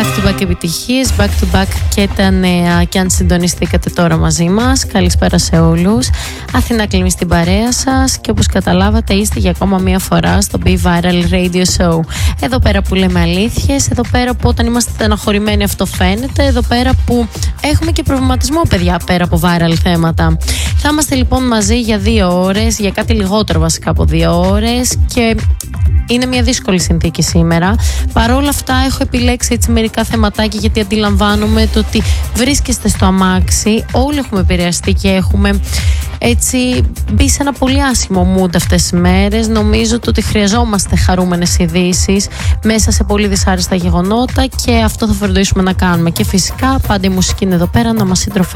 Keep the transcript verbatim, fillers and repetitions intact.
Back to back επιτυχίες, back to back και τα νέα. Και αν συντονιστήκατε τώρα μαζί μας, καλησπέρα σε όλους. Αθηνά Κλίμη στην παρέα σας και όπως καταλάβατε είστε για ακόμα μία φορά στο Be Viral Radio Show. Εδώ πέρα που λέμε αλήθειες, εδώ πέρα που όταν είμαστε στεναχωρημένοι αυτό φαίνεται, εδώ πέρα που έχουμε και προβληματισμό, παιδιά, πέρα από viral θέματα. Θα είμαστε λοιπόν μαζί για δύο ώρες, για κάτι λιγότερο βασικά από δύο ώρες και είναι μια δύσκολη συνθήκη σήμερα. Παρ' όλα αυτά έχω επιλέξει έτσι μερικά θεματάκια, γιατί αντιλαμβάνομαι το ότι βρίσκεστε στο αμάξι, όλοι έχουμε επηρεαστεί και έχουμε έτσι μπει σε ένα πολύ άσχημο mood αυτές τις μέρες. Νομίζω το ότι χρειαζόμαστε χαρούμενες ειδήσεις μέσα σε πολύ δυσάρεστα γεγονότα και αυτό θα φροντίσουμε να κάνουμε. Και φυσικά πάντα η μουσική είναι εδώ πέρα να μας συντροφεύει.